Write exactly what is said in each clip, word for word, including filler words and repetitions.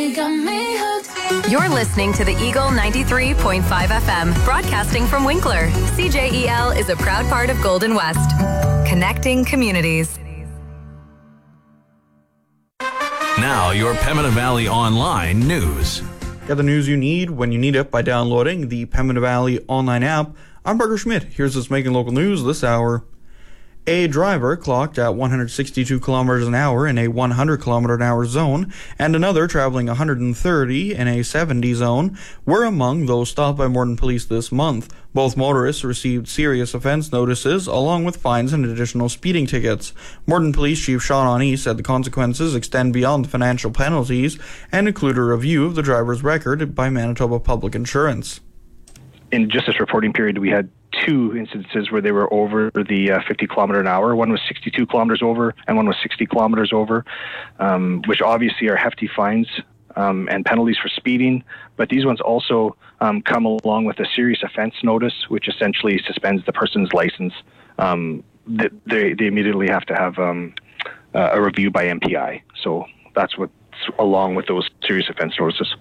You're listening to the Eagle ninety-three point five F M, broadcasting from Winkler. C J E L is a proud part of Golden West, connecting communities. Now, your Pembina Valley Online news. Get the news you need when you need it by downloading the Pembina Valley Online app. I'm Parker Schmidt. Here's what's making local news this hour. A driver clocked at one hundred sixty-two kilometers an hour in a one hundred kilometer an hour zone, and another traveling one hundred thirty in a seventy zone were among those stopped by Morden Police this month. Both motorists received serious offense notices, along with fines and additional speeding tickets. Morden Police Chief Sean Oni said the consequences extend beyond the financial penalties and include a review of the driver's record by Manitoba Public Insurance. In just this reporting period, we had two instances where they were over the uh, fifty kilometer an hour. One was sixty-two kilometers over and one was sixty kilometers over, um, which obviously are hefty fines um, and penalties for speeding. But these ones also um, come along with a serious offense notice, which essentially suspends the person's license. Um, they, they immediately have to have um, uh, a review by M P I. So that's what's along with those serious offense notices.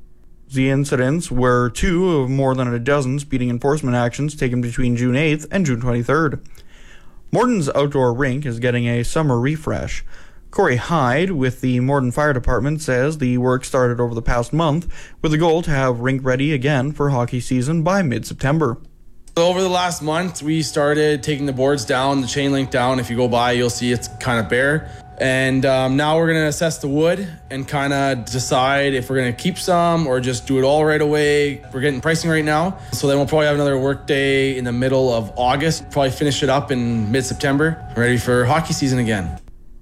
The incidents were two of more than a dozen speeding enforcement actions taken between June eighth and June twenty-third. Morden's outdoor rink is getting a summer refresh. Corey Hyde with the Morden Fire Department says the work started over the past month with the goal to have rink ready again for hockey season by mid-September. Over the last month, we started taking the boards down, the chain link down. If you go by, you'll see it's kind of bare. And um, now we're going to assess the wood and kind of decide if we're going to keep some or just do it all right away. We're getting pricing right now. So then we'll probably have another work day in the middle of August. Probably finish it up in mid-September. Ready for hockey season again.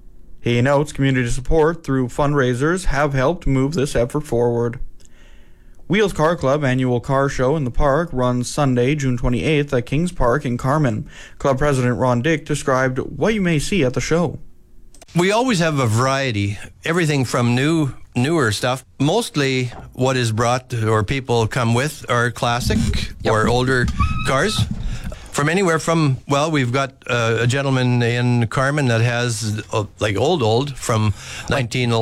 He notes community support through fundraisers have helped move this effort forward. Wheels Car Club annual car show in the park runs Sunday, June twenty-eighth at Kings Park in Carman. Club President Ron Dick described what you may see at the show. We always have a variety, everything from new, newer stuff. Mostly what is brought or people come with are classic yep. or older cars. From anywhere from, well, we've got uh, a gentleman in Carman that has uh, like old, old from nineteen eleven.